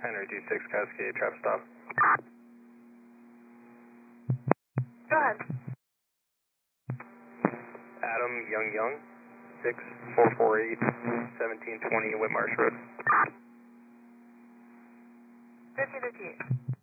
Henry D6 Cascade, trap stop. Go ahead. Adam Young, 6448, 1720 Whitmarsh Road. 1558.